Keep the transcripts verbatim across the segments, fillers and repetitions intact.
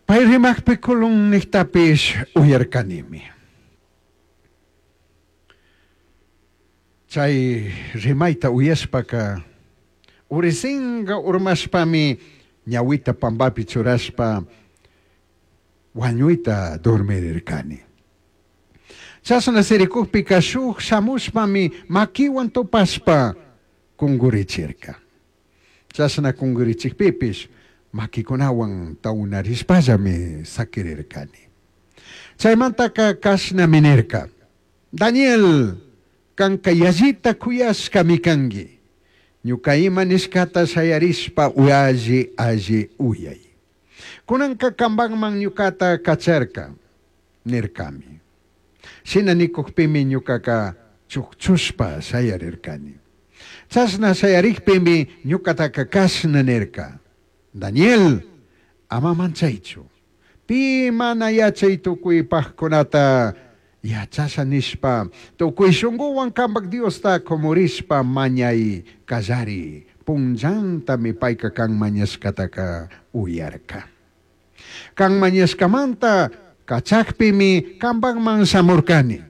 Payrimak pekulong niktapis uyarkanimi. Chay rimayta uyaspa ka urisinga urmaspami ñawita pambapi churaspa wañuyta dormirirkani. Chasna sirikukpi kashuk samuspami makiwan topaspa kungurichirka. Chasna kungurichikpipis makikunawan taunarispallami sakirirkani. Chaymantaka kasna minirka. Daniel, kanka yallita kuyasqa mikangi. Ñuka ima niskata sayarispa uyaji alli uyay. Kunanka kambangman ñukata kacharka nirkami. Sina nikukpimi ñukaka chukchuspa sayarirkani. Chasna sayarikpimi ñukataka kasna nirka. Daniel, ama manchaychu. Pi mana yachay tukuy pajkunata yachasa nispa, tukuy shunguwan kambak Diosta komurispa mañay kazari, punjanta mi payka kang mañaskataka uyarka. Kang mañaskamanta kachakpimi kambangman samurkani.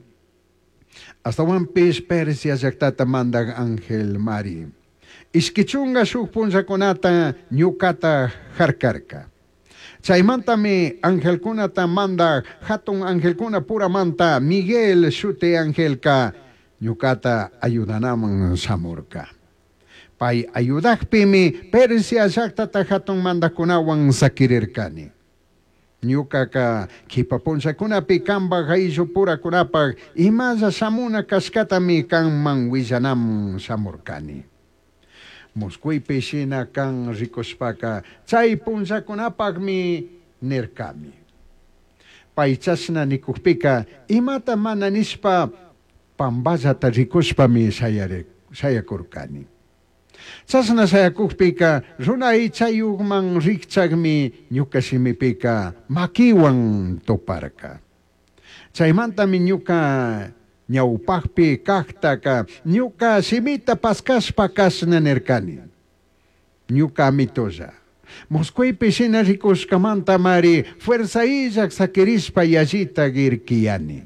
Hasta wampis Persia llaktata mandag Ángel Mari. Iskichunga shuk punsakunata ñukata harkarka. Chaymantami angelkunata manda hatun angelkuna puramanta Miguel shute angelka ñukata ayudanaman samurka. Pay ayudakpimi Persia llaktata hatun mandakunawan sakirirkani. Ñukaka kipapunsakunapi kamba gaisho purakunapak imasa samuna kaskatami kanman willanam samurkani. Moskuypi shina kan rikuspaka chay punsakunapakmi nirkami. Paychasna nikukpika imata mana nispa pambazata rikuspami sayakurkani. Chasna sayakukpika runay chayugman rikchagmi ñukasimipika makiwan toparka. Chaymantami ñuka ñawpakpi kaktaka ñuka simita paskaspa kasna nirkani. Ñuka mitosa. Moskuypi shina rikuskamanta mari fuerza illak sakirispa yallita girkiyani.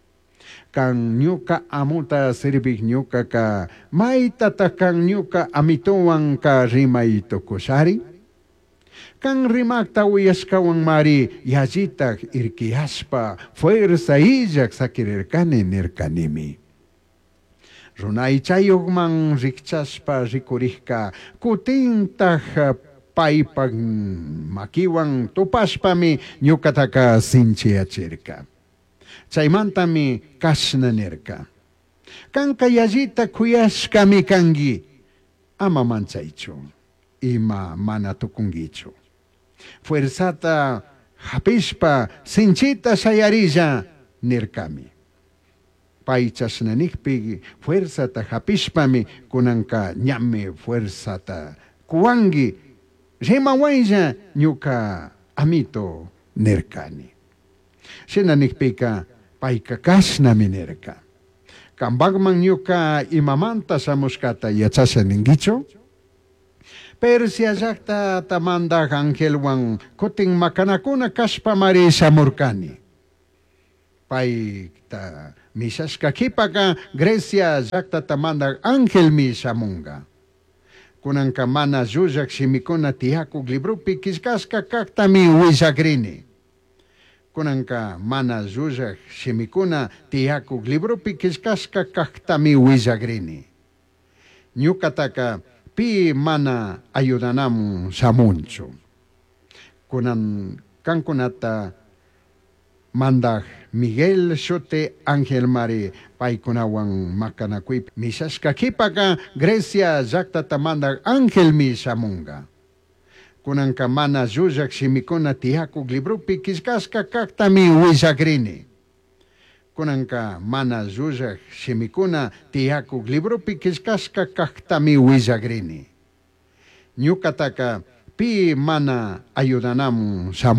Kan ñuka amuta sirvik ñuka ka maitata kan ñuka amituwan ka rimay tokusari. Kan rimakta uyaskawan mari yallita irkiyaspa fuerza illak sakirirkani nirkanimi. Runay chayugman rikchaspa rikurihka kutintah paypag makiwan tupaspami ñukataka sinchiachirka. Chaymantami kasna nirka. Kanka yallita kuyaskami kangi ama manchaychu ima mana tukungichu. Fuerzata hapispa sinchita sayarilla nirkami. Paychasna nikpi fuerzata hapispami kunanka ñame fuerzata kuwangi rimawaylla ñuka amito nirkani. Shina nikpika payka kasnami nirka. Kambagman ñuka imamanta samuskata yachasa ningicho. Persia llakta tamanda angelwan kutin makanakuna kaspa mari samurkani. Payta misaska kipaka Grecia llakta tamanda angel mi samunga. Kunanka mana zuzak simikuna tiyakuk librupi kiskaska kaktami wisagrini. Kunanka mana zuzak simikuna tiyakuk librupi kiskaska kaktami wisagrini. Ñukataka pi mana ayudanam samunchu. Kunan kankunata mandag Miguel shute Ángel Mari paykunawan makanakuy misaska kipaka Grecia llaktata mandag Ángel mi samunga. Kunanka mana zuzak simikuna tiyakuk librupi kiskaska kaktami wisagrini. Kunanka mana zuzak simikuna tiyakuk librupi kiskaska kaktami wisagrini. Ñukataka pi mana ayudanam samunga.